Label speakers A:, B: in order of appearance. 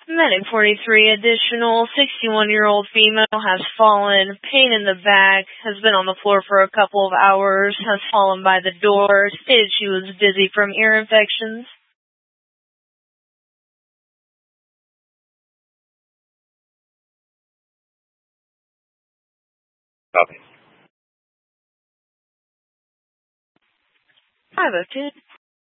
A: Medic 43, additional 61-year-old female has fallen, pain in the back, has been on the floor for a couple of hours, has fallen by the door, stated she was dizzy from ear infections.
B: Copy.
A: 502.